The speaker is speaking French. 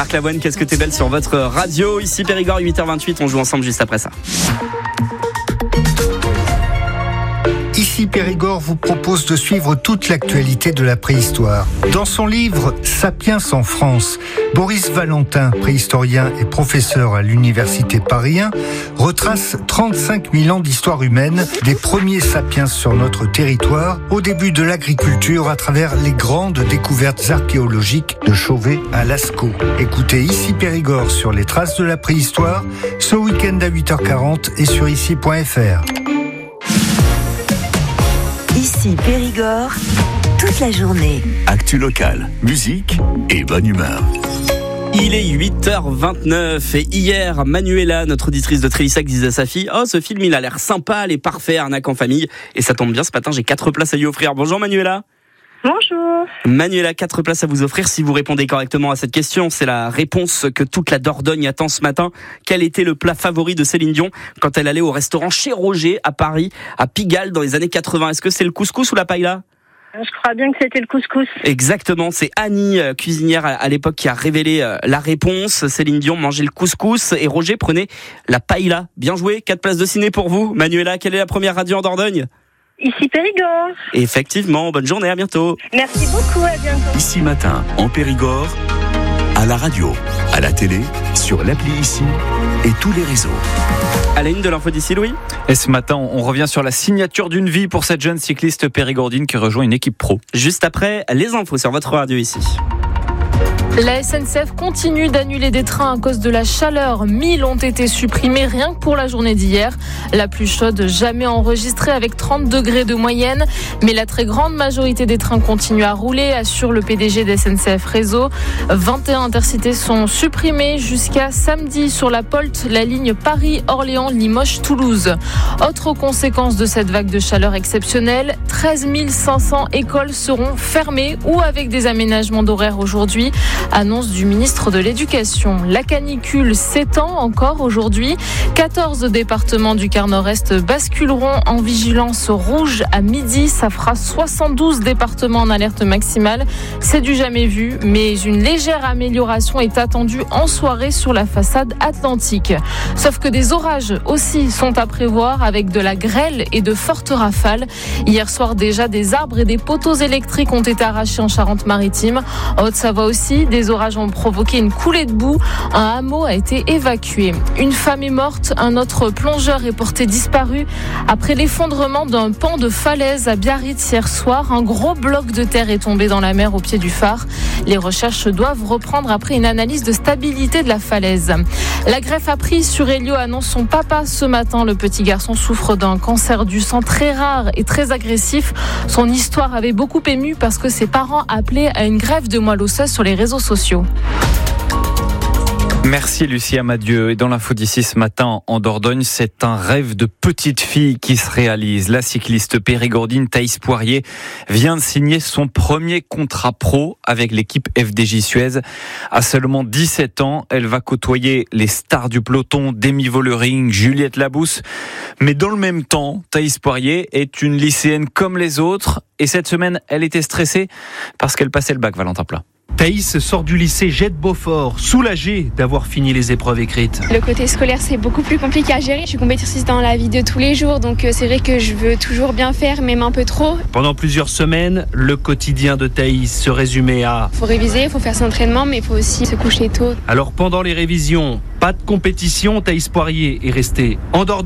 Marc Lavoine, qu'est-ce que t'es belle sur votre radio. Ici Périgord, 8h28, on joue ensemble juste après ça. Ici Périgord vous propose de suivre toute l'actualité de la préhistoire. Dans son livre « Sapiens en France », Boris Valentin, préhistorien et professeur à l'université Paris 1, retrace 35 000 ans d'histoire humaine, des premiers sapiens sur notre territoire, au début de l'agriculture à travers les grandes découvertes archéologiques de Chauvet à Lascaux. Écoutez Ici Périgord sur les traces de la préhistoire, ce week-end à 8h40 et sur ici.fr. Ici Périgord, toute la journée. Actu locale, musique et bonne humeur. Il est 8h29 et hier, Manuela, notre auditrice de Trélissac, disait à sa fille « Oh, ce film, il a l'air sympa, il est parfait, arnaque en famille. » Et ça tombe bien, ce matin, j'ai 4 places à lui offrir. Bonjour Manuela. Bonjour. Manuela, 4 places à vous offrir si vous répondez correctement à cette question. C'est la réponse que toute la Dordogne attend ce matin. Quel était le plat favori de Céline Dion quand elle allait au restaurant chez Roger à Paris, à Pigalle, dans les années 80 ? Est-ce que c'est le couscous ou la paella ? Je crois bien que c'était le couscous. Exactement, c'est Annie, cuisinière à l'époque, qui a révélé la réponse. Céline Dion mangeait le couscous et Roger prenait la paella. Bien joué, 4 places de ciné pour vous. Manuela, quelle est la première radio en Dordogne ? Ici Périgord. Effectivement, bonne journée, à bientôt. Merci beaucoup, à bientôt. Ici matin, en Périgord, à la radio, à la télé, sur l'appli Ici et tous les réseaux. À la une de l'info d'ici, Louis. Et ce matin, on revient sur la signature d'une vie pour cette jeune cycliste périgordine qui rejoint une équipe pro. Juste après, les infos sur votre radio ici. La SNCF continue d'annuler des trains à cause de la chaleur. 1000 ont été supprimés rien que pour la journée d'hier. La plus chaude jamais enregistrée avec 30 degrés de moyenne. Mais la très grande majorité des trains continuent à rouler, assure le PDG de SNCF Réseau. 21 intercités sont supprimés jusqu'à samedi sur la POLT, la ligne Paris-Orléans-Limoges-Toulouse. Autre conséquence de cette vague de chaleur exceptionnelle, 13 500 écoles seront fermées ou avec des aménagements d'horaire aujourd'hui. Annonce du ministre de l'Éducation. La canicule s'étend encore aujourd'hui. 14 départements du quart nord-est basculeront en vigilance rouge à midi. Ça fera 72 départements en alerte maximale. C'est du jamais vu, mais une légère amélioration est attendue en soirée sur la façade atlantique. Sauf que des orages aussi sont à prévoir avec de la grêle et de fortes rafales. Hier soir déjà, des arbres et des poteaux électriques ont été arrachés en Charente-Maritime. En Haute-Savoie aussi, des orages ont provoqué une coulée de boue. Un hameau a été évacué. Une femme est morte, un autre plongeur est porté disparu après l'effondrement d'un pan de falaise à Biarritz hier soir. Un gros bloc de terre est tombé dans la mer au pied du phare. Les recherches doivent reprendre après une analyse de stabilité de la falaise. La greffe a pris sur Elio, annonce son papa ce matin. Le petit garçon souffre d'un cancer du sang très rare et très agressif. Son histoire avait beaucoup ému parce que ses parents appelaient à une greffe de moelle osseuse sur les réseaux sociaux. Merci Lucie Amadieu. Et dans l'info d'ici ce matin en Dordogne, c'est un rêve de petite fille qui se réalise. La cycliste périgordine Thaïs Poirier vient de signer son premier contrat pro avec l'équipe FDJ Suez. À seulement 17 ans, elle va côtoyer les stars du peloton, Demi Vollering, Juliette Labousse. Mais dans le même temps, Thaïs Poirier est une lycéenne comme les autres. Et cette semaine, elle était stressée parce qu'elle passait le bac, Valentin Plat. Thaïs sort du lycée Jette-Beaufort, soulagée d'avoir fini les épreuves écrites. Le côté scolaire, c'est beaucoup plus compliqué à gérer. Je suis compétitrice dans la vie de tous les jours, donc c'est vrai que je veux toujours bien faire, même un peu trop. Pendant plusieurs semaines, le quotidien de Thaïs se résumait à... Il faut réviser, il faut faire son entraînement, mais il faut aussi se coucher tôt. Alors pendant les révisions, pas de compétition, Thaïs Poirier est restée en Dordogne.